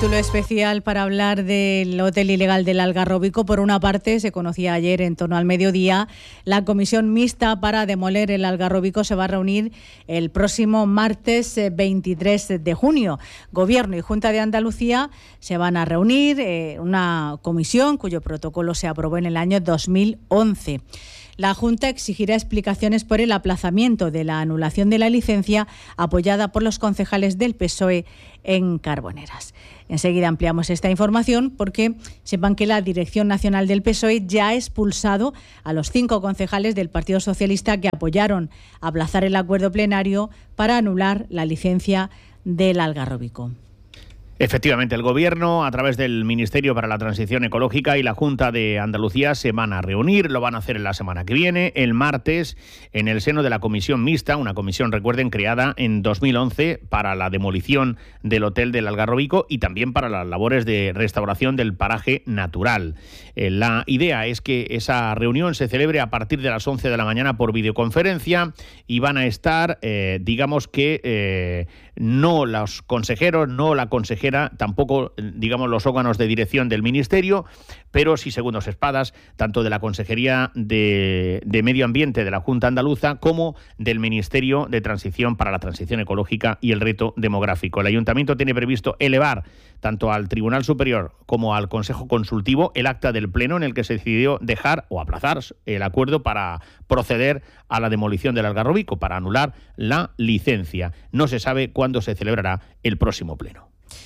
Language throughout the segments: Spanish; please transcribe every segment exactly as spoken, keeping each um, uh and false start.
capítulo especial para hablar del hotel ilegal del Algarrobico. Por una parte, se conocía ayer en torno al mediodía, la comisión mixta para demoler el Algarrobico se va a reunir el próximo martes veintitrés de junio. Gobierno y Junta de Andalucía se van a reunir, eh, una comisión cuyo protocolo se aprobó en el año dos mil once. La Junta exigirá explicaciones por el aplazamiento de la anulación de la licencia apoyada por los concejales del P S O E en Carboneras. Enseguida ampliamos esta información porque sepan que la Dirección Nacional del P S O E ya ha expulsado a los cinco concejales del Partido Socialista que apoyaron aplazar el acuerdo plenario para anular la licencia del Algarrobico. Efectivamente, el Gobierno, a través del Ministerio para la Transición Ecológica y la Junta de Andalucía, se van a reunir, lo van a hacer en la semana que viene, el martes, en el seno de la Comisión Mixta, una comisión, recuerden, creada en dos mil once para la demolición del Hotel del Algarrobico y también para las labores de restauración del paraje natural. Eh, la idea es que esa reunión se celebre a partir de las once de la mañana por videoconferencia y van a estar, eh, digamos que, eh, no los consejeros, no la consejera, tampoco, digamos, los órganos de dirección del Ministerio, pero sí segundos espadas, tanto de la Consejería de, de Medio Ambiente de la Junta Andaluza como del Ministerio de Transición para la Transición Ecológica y el Reto Demográfico. El Ayuntamiento tiene previsto elevar tanto al Tribunal Superior como al Consejo Consultivo el acta del Pleno en el que se decidió dejar o aplazar el acuerdo para proceder a la demolición del Algarrobico, para anular la licencia. No se sabe cuándo se celebrará el próximo Pleno.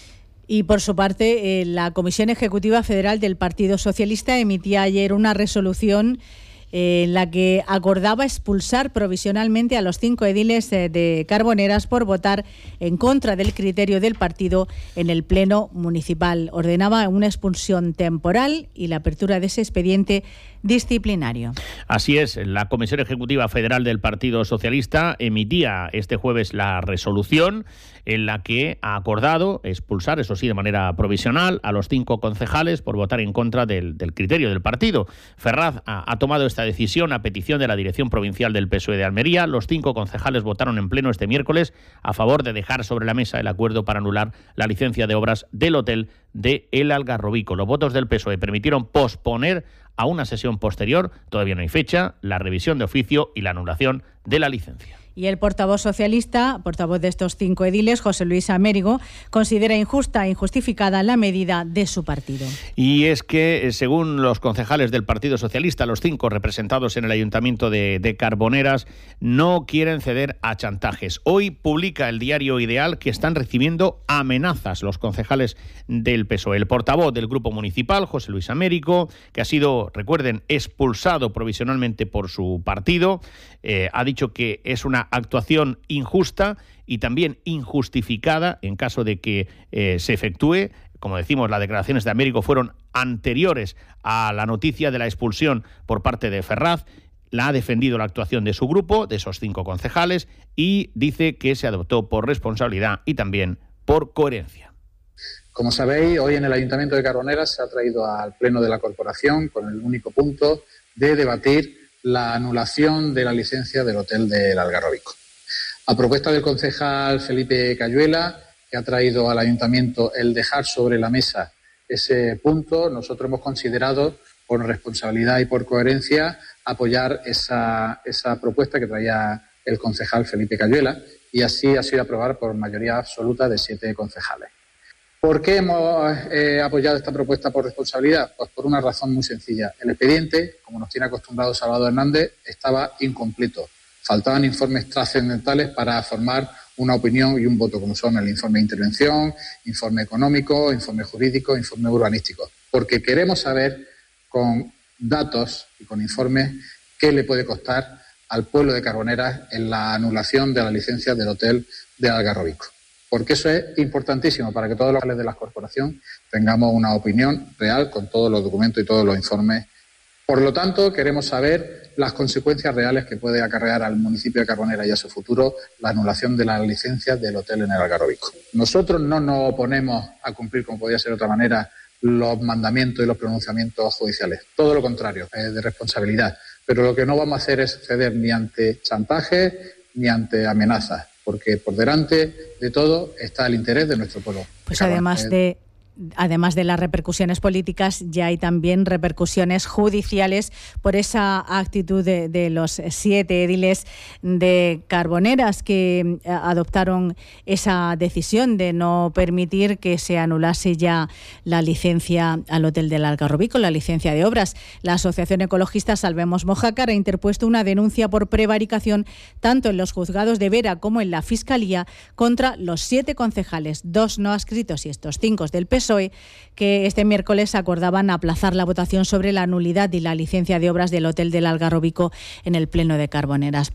Y por su parte, eh, la Comisión Ejecutiva Federal del Partido Socialista emitía ayer una resolución eh, en la que acordaba expulsar provisionalmente a los cinco ediles eh, de Carboneras por votar en contra del criterio del partido en el Pleno Municipal. Ordenaba una expulsión temporal y la apertura de ese expediente disciplinario. Así es, la Comisión Ejecutiva Federal del Partido Socialista emitía este jueves la resolución en la que ha acordado expulsar, eso sí, de manera provisional, a los cinco concejales por votar en contra del, del criterio del partido. Ferraz ha, ha tomado esta decisión a petición de la Dirección Provincial del P S O E de Almería. Los cinco concejales votaron en pleno este miércoles a favor de dejar sobre la mesa el acuerdo para anular la licencia de obras del hotel de El Algarrobico. Los votos del P S O E permitieron posponer a una sesión posterior, todavía no hay fecha, la revisión de oficio y la anulación de la licencia. Y el portavoz socialista, portavoz de estos cinco ediles, José Luis Amérigo, considera injusta e injustificada la medida de su partido. Y es que, según los concejales del Partido Socialista, los cinco representados en el Ayuntamiento de, de Carboneras no quieren ceder a chantajes. Hoy publica el diario Ideal que están recibiendo amenazas los concejales del P S O E. El portavoz del Grupo Municipal, José Luis Amérigo, que ha sido, recuerden, expulsado provisionalmente por su partido, eh, ha dicho que es una actuación injusta y también injustificada en caso de que eh, se efectúe. Como decimos, las declaraciones de Américo fueron anteriores a la noticia de la expulsión por parte de Ferraz. La ha defendido la actuación de su grupo, de esos cinco concejales, y dice que se adoptó por responsabilidad y también por coherencia. Como sabéis, hoy en el Ayuntamiento de Carboneras se ha traído al Pleno de la Corporación con el único punto de debatir la anulación de la licencia del Hotel del Algarrobico. A propuesta del concejal Felipe Cayuela, que ha traído al Ayuntamiento el dejar sobre la mesa ese punto, nosotros hemos considerado, por responsabilidad y por coherencia, apoyar esa, esa propuesta que traía el concejal Felipe Cayuela, y así ha sido aprobada por mayoría absoluta de siete concejales. ¿Por qué hemos eh, apoyado esta propuesta por responsabilidad? Pues por una razón muy sencilla. El expediente, como nos tiene acostumbrado Salvador Hernández, estaba incompleto. Faltaban informes trascendentales para formar una opinión y un voto, como son el informe de intervención, informe económico, informe jurídico, informe urbanístico. Porque queremos saber con datos y con informes qué le puede costar al pueblo de Carboneras en la anulación de la licencia del Hotel de Algarrobico. Porque eso es importantísimo para que todos los locales de la corporación tengamos una opinión real con todos los documentos y todos los informes. Por lo tanto, queremos saber las consecuencias reales que puede acarrear al municipio de Carboneras y a su futuro la anulación de las licencias del hotel en el Algarrobico. Nosotros no nos oponemos a cumplir, como podía ser de otra manera, los mandamientos y los pronunciamientos judiciales. Todo lo contrario, es de responsabilidad. Pero lo que no vamos a hacer es ceder ni ante chantaje ni ante amenazas, porque por delante de todo está el interés de nuestro pueblo. Pues además de además de las repercusiones políticas, ya hay también repercusiones judiciales por esa actitud de, de los siete ediles de Carboneras que adoptaron esa decisión de no permitir que se anulase ya la licencia al Hotel del Algarrobico, la licencia de obras. La Asociación Ecologista Salvemos Mojácar ha interpuesto una denuncia por prevaricación tanto en los juzgados de Vera como en la Fiscalía contra los siete concejales, dos no adscritos y estos cinco del P S O E, que este miércoles acordaban aplazar la votación sobre la nulidad y la licencia de obras del Hotel del Algarrobico en el Pleno de Carboneras.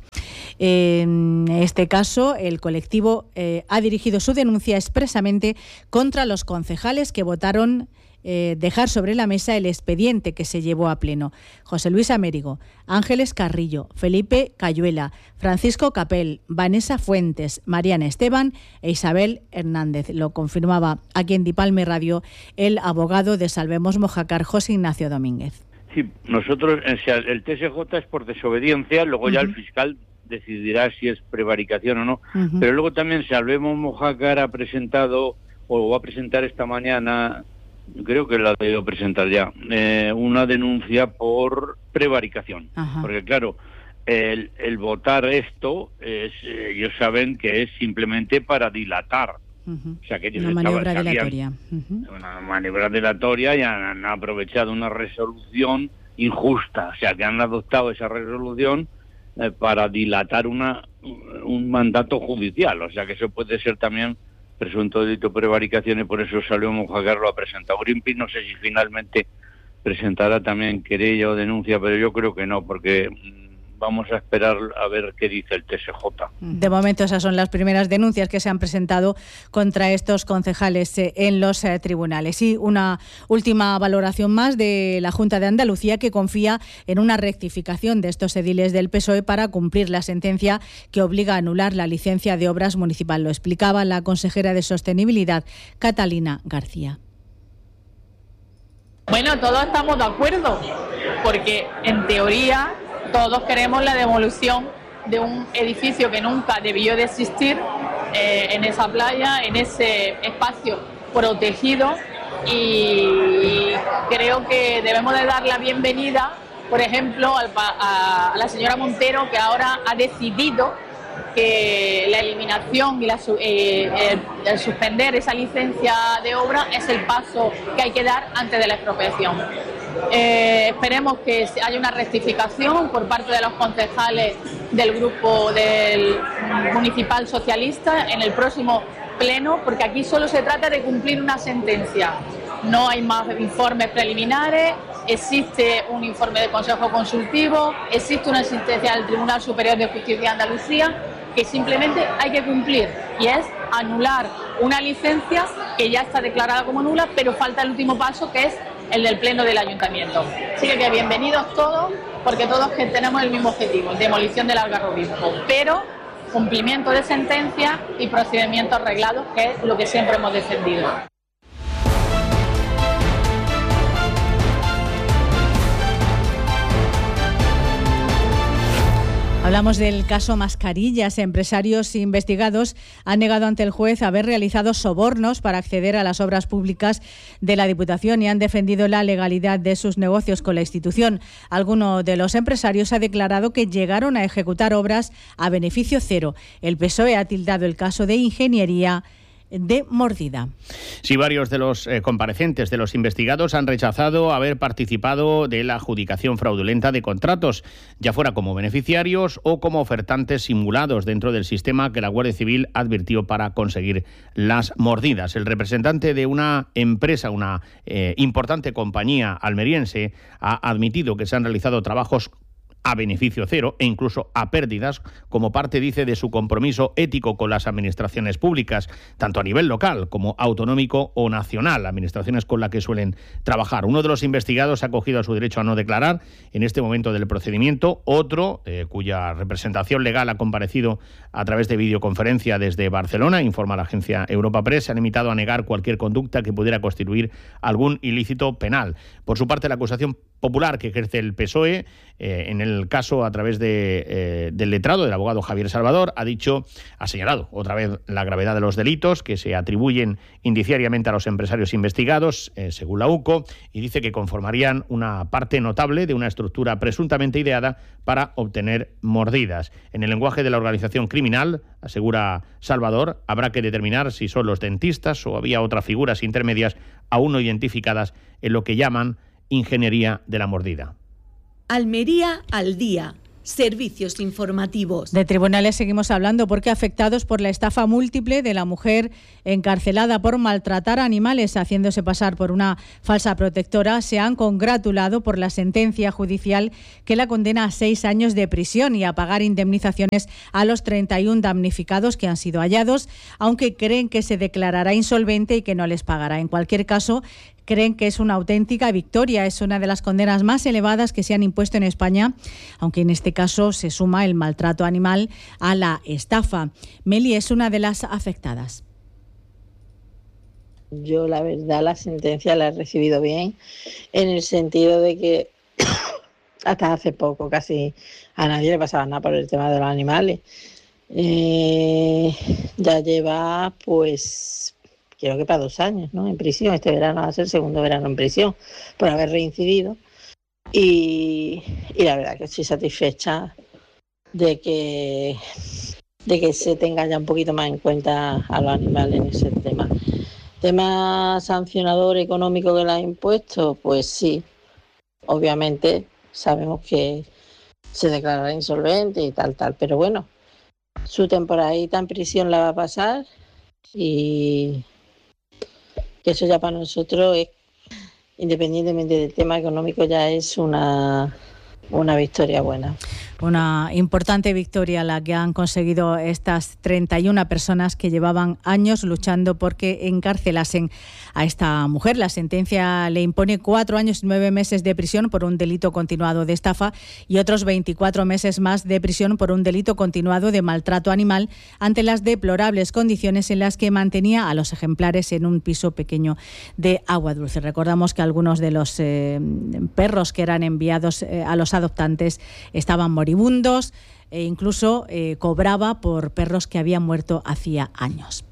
En este caso, el colectivo eh, ha dirigido su denuncia expresamente contra los concejales que votaron Eh, dejar sobre la mesa el expediente que se llevó a pleno. José Luis Amérigo, Ángeles Carrillo, Felipe Cayuela, Francisco Capel, Vanessa Fuentes, Mariana Esteban e Isabel Hernández. Lo confirmaba aquí en Dipalme Radio el abogado de Salvemos Mojácar, José Ignacio Domínguez. Sí, nosotros, el T S J es por desobediencia, luego uh-huh. ya el fiscal decidirá si es prevaricación o no, uh-huh. pero luego también Salvemos Mojácar ha presentado, o va a presentar esta mañana, creo que la debo presentar ya, eh, una denuncia por prevaricación. Ajá. Porque claro, el, el votar esto, es, eh, ellos saben que es simplemente para dilatar. Uh-huh. O sea, que ellos una maniobra estaban, dilatoria. Uh-huh. Una maniobra dilatoria y han, han aprovechado una resolución injusta. O sea, que han adoptado esa resolución eh, para dilatar una un mandato judicial. O sea, que eso puede ser también presunto delito de prevaricación y por eso salió Mojácar, lo ha presentado. Greenpeace no sé si finalmente presentará también querella o denuncia, pero yo creo que no, porque vamos a esperar a ver qué dice el T S J. De momento esas son las primeras denuncias que se han presentado contra estos concejales en los eh, tribunales. Y una última valoración más de la Junta de Andalucía, que confía en una rectificación de estos ediles del P S O E para cumplir la sentencia que obliga a anular la licencia de obras municipal. Lo explicaba la consejera de Sostenibilidad, Catalina García. Bueno, todos estamos de acuerdo, porque en teoría todos queremos la devolución de un edificio que nunca debió de existir eh, en esa playa, en ese espacio protegido, y creo que debemos de dar la bienvenida, por ejemplo, al, a, a la señora Montero, que ahora ha decidido que la eliminación y la, eh, el, el suspender esa licencia de obra es el paso que hay que dar antes de la expropiación. Eh, esperemos que haya una rectificación por parte de los concejales del grupo del municipal socialista en el próximo pleno, porque aquí solo se trata de cumplir una sentencia. No hay más informes preliminares, existe un informe del Consejo Consultivo, existe una sentencia del Tribunal Superior de Justicia de Andalucía que simplemente hay que cumplir, y es anular una licencia que ya está declarada como nula, pero falta el último paso, que es el del Pleno del Ayuntamiento. Así que bienvenidos todos, porque todos que tenemos el mismo objetivo, demolición del Algarrobico, pero cumplimiento de sentencia y procedimientos reglados, que es lo que siempre hemos defendido. Hablamos del caso Mascarillas. Empresarios investigados han negado ante el juez haber realizado sobornos para acceder a las obras públicas de la Diputación y han defendido la legalidad de sus negocios con la institución. Alguno de los empresarios ha declarado que llegaron a ejecutar obras a beneficio cero. El P S O E ha tildado el caso de ingeniería de mordida. Sí, varios de los eh, comparecientes de los investigados han rechazado haber participado de la adjudicación fraudulenta de contratos, ya fuera como beneficiarios o como ofertantes simulados dentro del sistema que la Guardia Civil advirtió para conseguir las mordidas. El representante de una empresa, una eh, importante compañía almeriense, ha admitido que se han realizado trabajos a beneficio cero e incluso a pérdidas, como parte, dice, de su compromiso ético con las administraciones públicas, tanto a nivel local como autonómico o nacional, administraciones con las que suelen trabajar. Uno de los investigados ha acogido a su derecho a no declarar en este momento del procedimiento. Otro, eh, cuya representación legal ha comparecido a través de videoconferencia desde Barcelona, informa la agencia Europa Press, se ha limitado a negar cualquier conducta que pudiera constituir algún ilícito penal. Por su parte, la acusación popular que ejerce el P S O E, eh, en el caso a través de, eh, del letrado, del abogado Javier Salvador, ha dicho, ha señalado otra vez la gravedad de los delitos que se atribuyen indiciariamente a los empresarios investigados, eh, según la U C O, y dice que conformarían una parte notable de una estructura presuntamente ideada para obtener mordidas. En el lenguaje de la organización criminal, asegura Salvador, habrá que determinar si son los dentistas o había otras figuras intermedias aún no identificadas en lo que llaman ingeniería de la mordida. Almería al día. Servicios informativos. De tribunales seguimos hablando porque afectados por la estafa múltiple de la mujer encarcelada por maltratar animales haciéndose pasar por una falsa protectora se han congratulado por la sentencia judicial que la condena a seis años de prisión y a pagar indemnizaciones a los treinta y uno damnificados que han sido hallados, aunque creen que se declarará insolvente y que no les pagará. En cualquier caso, creen que es una auténtica victoria. Es una de las condenas más elevadas que se han impuesto en España, aunque en este caso se suma el maltrato animal a la estafa. Meli es una de las afectadas. Yo, la verdad, la sentencia la he recibido bien, en el sentido de que hasta hace poco casi a nadie le pasaba nada por el tema de los animales. Eh, ya lleva, pues, creo que para dos años, ¿no?, en prisión. Este verano va a ser el segundo verano en prisión por haber reincidido. Y, y la verdad que estoy satisfecha de que, de que se tenga ya un poquito más en cuenta a los animales en ese tema. ¿Tema sancionador económico que le ha impuesto? Pues sí, obviamente sabemos que se declarará insolvente y tal, tal, pero bueno, su temporadita en prisión la va a pasar y que eso ya para nosotros, es, independientemente del tema económico, ya es una, una victoria buena. Una importante victoria la que han conseguido estas treinta y una personas que llevaban años luchando porque encarcelasen a esta mujer. La sentencia le impone cuatro años y nueve meses de prisión por un delito continuado de estafa y otros veinticuatro meses más de prisión por un delito continuado de maltrato animal ante las deplorables condiciones en las que mantenía a los ejemplares en un piso pequeño de Agua Dulce. Recordamos que algunos de los eh, perros que eran enviados eh, a los adoptantes estaban moribundos e incluso eh, cobraba por perros que habían muerto hacía años.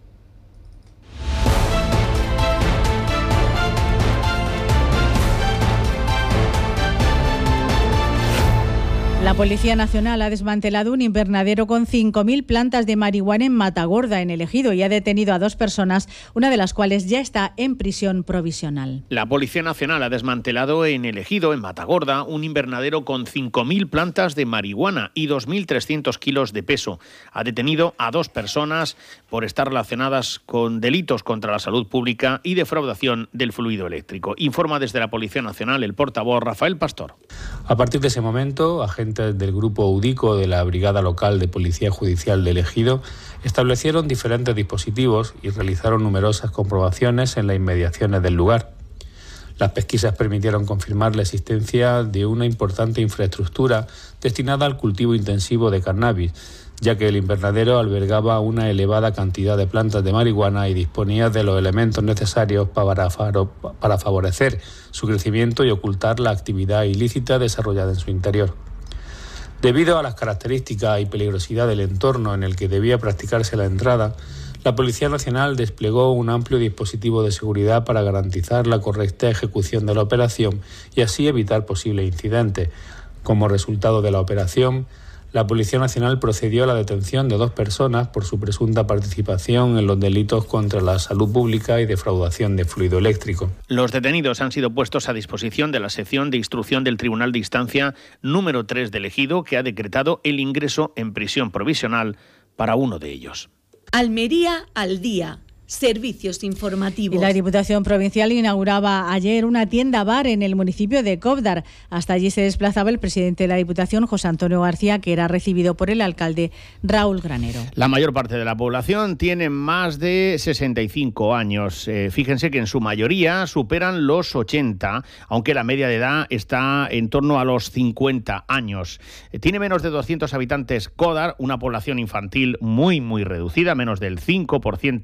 La Policía Nacional ha desmantelado un invernadero con cinco mil plantas de marihuana en Matagorda, en el Ejido, y ha detenido a dos personas, una de las cuales ya está en prisión provisional. La Policía Nacional ha desmantelado en el Ejido, en Matagorda, un invernadero con cinco mil plantas de marihuana y dos mil trescientos kilos de peso. Ha detenido a dos personas por estar relacionadas con delitos contra la salud pública y defraudación del fluido eléctrico. Informa desde la Policía Nacional el portavoz Rafael Pastor. A partir de ese momento, agentes del Grupo UDICO de la Brigada Local de Policía Judicial del Ejido establecieron diferentes dispositivos y realizaron numerosas comprobaciones en las inmediaciones del lugar. Las pesquisas permitieron confirmar la existencia de una importante infraestructura destinada al cultivo intensivo de cannabis, ya que el invernadero albergaba una elevada cantidad de plantas de marihuana y disponía de los elementos necesarios para, para favorecer su crecimiento y ocultar la actividad ilícita desarrollada en su interior. Debido a las características y peligrosidad del entorno en el que debía practicarse la entrada, la Policía Nacional desplegó un amplio dispositivo de seguridad para garantizar la correcta ejecución de la operación y así evitar posibles incidentes. Como resultado de la operación, la Policía Nacional procedió a la detención de dos personas por su presunta participación en los delitos contra la salud pública y defraudación de fluido eléctrico. Los detenidos han sido puestos a disposición de la sección de instrucción del Tribunal de Instancia número tres del Ejido, que ha decretado el ingreso en prisión provisional para uno de ellos. Almería al día. Servicios informativos. Y la Diputación Provincial inauguraba ayer una tienda bar en el municipio de Cóvdar. Hasta allí se desplazaba el presidente de la Diputación, José Antonio García, que era recibido por el alcalde Raúl Granero. La mayor parte de la población tiene más de sesenta y cinco años. Eh, fíjense que en su mayoría superan los ochenta, aunque la media de edad está en torno a los cincuenta años. Eh, tiene menos de doscientos habitantes Cóvdar, una población infantil muy, muy reducida, menos del cinco por ciento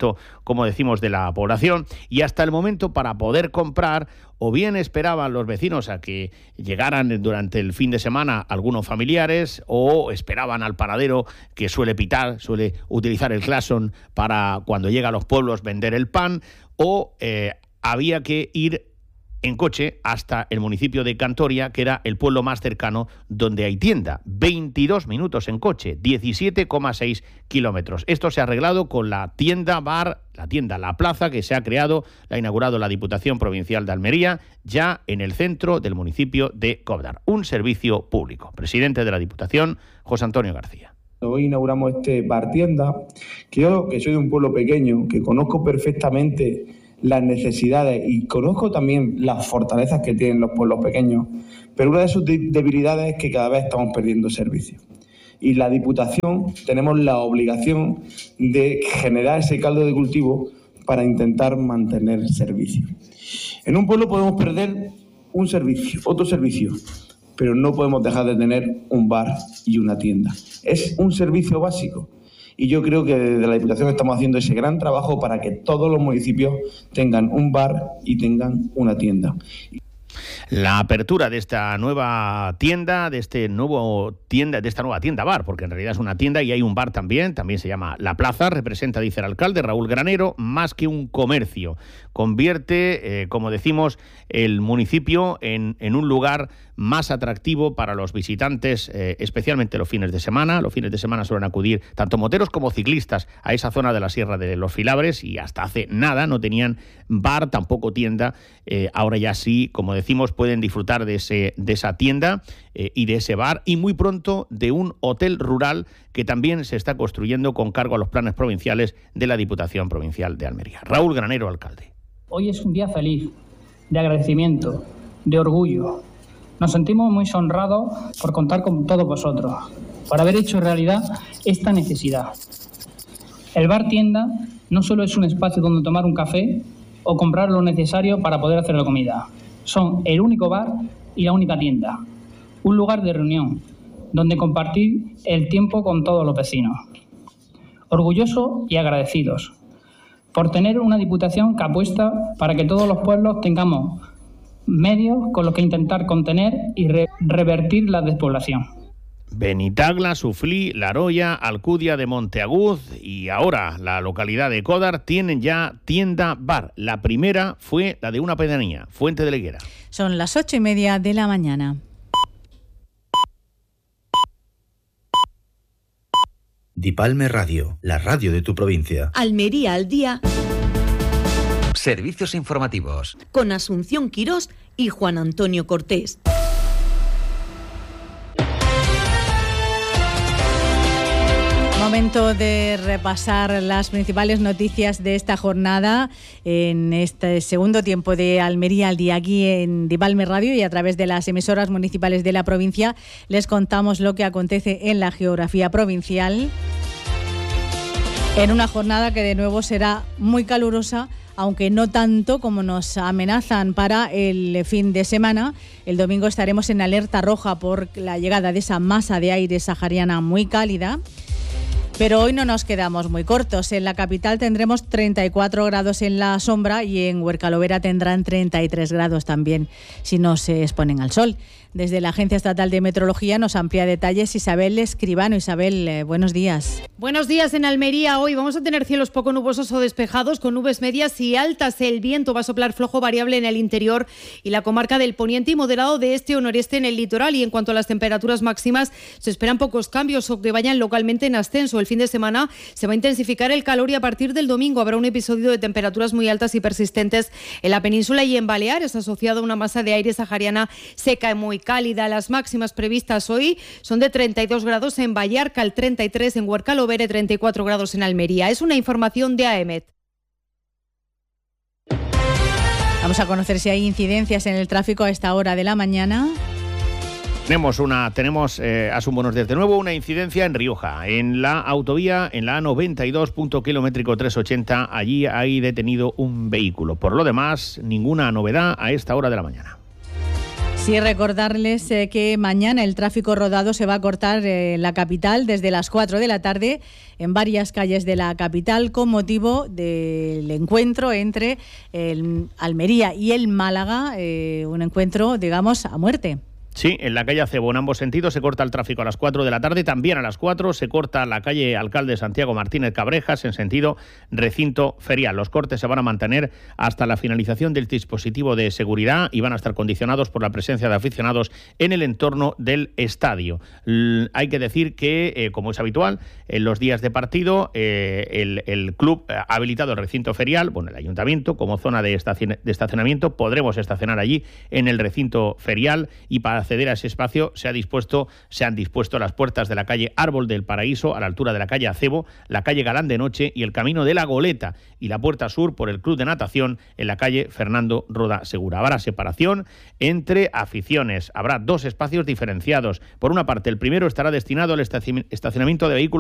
como decimos, de la población, y hasta el momento para poder comprar o bien esperaban los vecinos a que llegaran durante el fin de semana algunos familiares, o esperaban al panadero que suele pitar, suele utilizar el claxon para cuando llega a los pueblos vender el pan, o eh, había que ir en coche hasta el municipio de Cantoria, que era el pueblo más cercano donde hay tienda. veintidós minutos en coche, diecisiete coma seis kilómetros. Esto se ha arreglado con la tienda bar, la tienda La Plaza, que se ha creado, la ha inaugurado la Diputación Provincial de Almería, ya en el centro del municipio de Cóvdar. Un servicio público. Presidente de la Diputación, José Antonio García. Hoy inauguramos este bar tienda, que yo, que soy de un pueblo pequeño, que conozco perfectamente las necesidades y conozco también las fortalezas que tienen los pueblos pequeños, pero una de sus debilidades es que cada vez estamos perdiendo servicios. Y la Diputación tenemos la obligación de generar ese caldo de cultivo para intentar mantener servicios. En un pueblo podemos perder un servicio, otro servicio, pero no podemos dejar de tener un bar y una tienda. Es un servicio básico. Y yo creo que desde la Diputación estamos haciendo ese gran trabajo para que todos los municipios tengan un bar y tengan una tienda. La apertura de esta nueva tienda, de este nuevo tienda, de esta nueva tienda bar, porque en realidad es una tienda y hay un bar también, también se llama La Plaza, representa, dice el alcalde Raúl Granero, más que un comercio. Convierte, eh, como decimos, el municipio en, en un lugar más atractivo para los visitantes, eh, especialmente los fines de semana. Los fines de semana suelen acudir tanto moteros como ciclistas a esa zona de la Sierra de los Filabres, y hasta hace nada no tenían bar, tampoco tienda. Eh, ahora ya sí, como decimos, pueden disfrutar de, ese, de esa tienda eh, y de ese bar, y muy pronto de un hotel rural que también se está construyendo con cargo a los planes provinciales de la Diputación Provincial de Almería. Raúl Granero, alcalde. Hoy es un día feliz, de agradecimiento, de orgullo. Nos sentimos muy honrados por contar con todos vosotros, por haber hecho realidad esta necesidad. El bar tienda no solo es un espacio donde tomar un café o comprar lo necesario para poder hacer la comida. Son el único bar y la única tienda. Un lugar de reunión, donde compartir el tiempo con todos los vecinos. Orgullosos y agradecidos por tener una Diputación que apuesta para que todos los pueblos tengamos medios con los que intentar contener y re- revertir la despoblación. Benitagla, Suflí, La Roya, Alcudia de Monteaguz y ahora la localidad de Cóvdar tienen ya tienda bar. La primera fue la de una pedanía, Fuente de la Higuera. Son las ocho y media de la mañana. Dipalme Radio, la radio de tu provincia. Almería al día. Servicios informativos. Con Asunción Quirós y Juan Antonio Cortés. Momento de repasar las principales noticias de esta jornada en este segundo tiempo de Almería al día aquí en Dipalme Radio, y a través de las emisoras municipales de la provincia les contamos lo que acontece en la geografía provincial en una jornada que de nuevo será muy calurosa, aunque no tanto como nos amenazan para el fin de semana. El domingo estaremos en alerta roja por la llegada de esa masa de aire sahariana muy cálida. Pero hoy no nos quedamos muy cortos. En la capital tendremos treinta y cuatro grados en la sombra y en Huercalovera tendrán treinta y tres grados también si no se exponen al sol. Desde la Agencia Estatal de Meteorología nos amplía detalles Isabel Escribano. Isabel, eh, buenos días. Buenos días. En Almería hoy vamos a tener cielos poco nubosos o despejados con nubes medias y altas. El viento va a soplar flojo variable en el interior y la comarca del poniente y moderado de este o noreste en el litoral. Y en cuanto a las temperaturas máximas, se esperan pocos cambios o que vayan localmente en ascenso. El fin de semana se va a intensificar el calor y a partir del domingo habrá un episodio de temperaturas muy altas y persistentes en la península y en Baleares, asociado a una masa de aire sahariana seca y muy cálida. Las máximas previstas hoy son de treinta y dos grados en Vallarca, el treinta y tres en Huercalovera, treinta y cuatro grados en Almería. Es una información de A E M E T. Vamos a conocer si hay incidencias en el tráfico a esta hora de la mañana. Tenemos una, tenemos, eh, Asun, buenos días de nuevo, una incidencia en Rioja, en la autovía, en la A noventa y dos, punto kilométrico trescientos ochenta. Allí hay detenido un vehículo. Por lo demás, ninguna novedad a esta hora de la mañana. Sí, recordarles eh, que mañana el tráfico rodado se va a cortar eh, en la capital desde las cuatro de la tarde en varias calles de la capital con motivo del encuentro entre el Almería y el Málaga, eh, un encuentro, digamos, a muerte. Sí, en la calle Acebo, en ambos sentidos, se corta el tráfico a las cuatro de la tarde. También a las cuatro se corta la calle Alcalde Santiago Martínez Cabrejas en sentido recinto ferial. Los cortes se van a mantener hasta la finalización del dispositivo de seguridad y van a estar condicionados por la presencia de aficionados en el entorno del estadio. L- hay que decir que, eh, como es habitual, en los días de partido, eh, el, el club ha habilitado el recinto ferial, bueno, el ayuntamiento, como zona de, estacion- de estacionamiento. Podremos estacionar allí en el recinto ferial y para acceder a ese espacio se ha dispuesto, se han dispuesto las puertas de la calle Árbol del Paraíso a la altura de la calle Acebo, la calle Galán de Noche y el camino de la Goleta, y la puerta sur por el Club de Natación en la calle Fernando Roda Segura. Habrá separación entre aficiones, habrá dos espacios diferenciados. Por una parte, el primero estará destinado al estacionamiento de vehículos